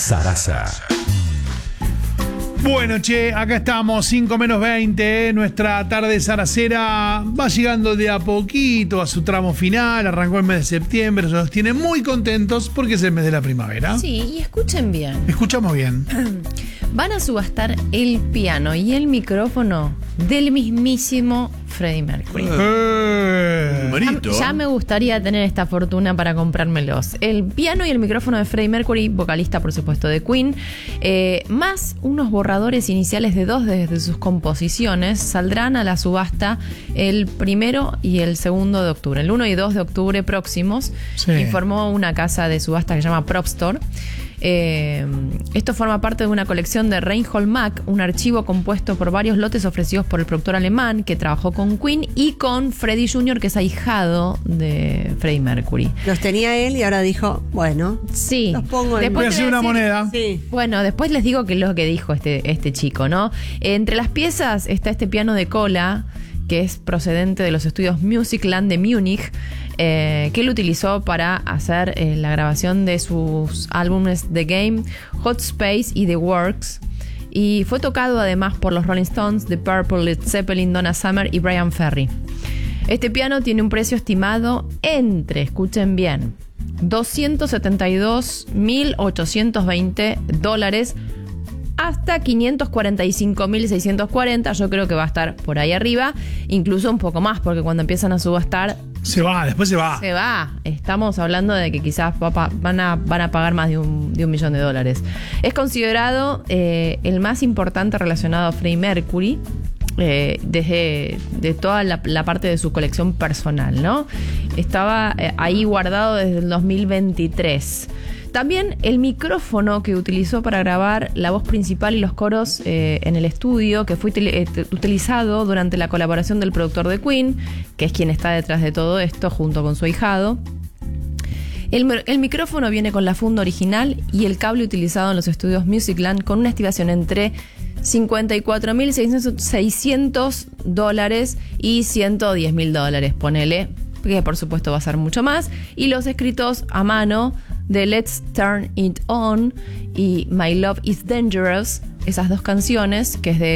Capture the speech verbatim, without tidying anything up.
Sarasa. Bueno, che, acá estamos, cinco menos veinte, nuestra tarde zaracera va llegando de a poquito a su tramo final, arrancó el mes de septiembre, eso nos tiene muy contentos porque es el mes de la primavera. Sí, y escuchen bien. Escuchamos bien. Van a subastar el piano y el micrófono del mismísimo Freddie Mercury. Eh, Ya, ya me gustaría tener esta fortuna para comprármelos. El piano y el micrófono de Freddie Mercury, vocalista por supuesto de Queen, eh, más unos borradores iniciales de dos de, de sus composiciones, saldrán a la subasta el primero y el segundo de octubre. El uno y dos de octubre próximos, Sí. informó una casa de subasta que se llama Prop Store. Eh, esto forma parte de una colección de Reinhold Mack, un archivo compuesto por varios lotes ofrecidos por el productor alemán que trabajó con Queen y con Freddie junior, que es ahijado de Freddie Mercury. Los tenía él y ahora dijo, bueno, Sí. los pongo en... Voy a Después te hacer voy a una decir- moneda. Sí. Bueno, después les digo qué es lo que dijo este, este chico, ¿no? Entre las piezas está este piano de cola, que es procedente de los estudios Musicland de Múnich, eh, que él utilizó para hacer eh, la grabación de sus álbumes The Game, Hot Space y The Works. Y fue tocado además por los Rolling Stones, The Purple, Led Zeppelin, Donna Summer y Brian Ferry. Este piano tiene un precio estimado entre, escuchen bien, doscientos setenta y dos mil ochocientos veinte dólares hasta quinientos cuarenta y cinco mil seiscientos cuarenta. Yo creo que va a estar por ahí arriba, incluso un poco más, porque cuando empiezan a subastar Se va, después se va. se va. Estamos hablando de que quizás va pa- van a, van a pagar más de un, de un millón de dólares. Es considerado eh, el más importante relacionado a Freddie Mercury, eh, desde de toda la, la parte de su colección personal, ¿no? Estaba eh, ahí guardado desde el dos mil veintitrés. También el micrófono que utilizó para grabar la voz principal y los coros eh, en el estudio, que fue util- eh, utilizado durante la colaboración del productor de Queen, que es quien está detrás de todo esto, junto con su ahijado. El, mi- el micrófono viene con la funda original y el cable utilizado en los estudios Musicland, con una estimación entre cincuenta y cuatro mil seiscientos dólares y ciento diez mil dólares, ponele, que por supuesto va a ser mucho más. Y los escritos a mano de Let's Turn It On y My Love Is Dangerous, esas dos canciones, que es de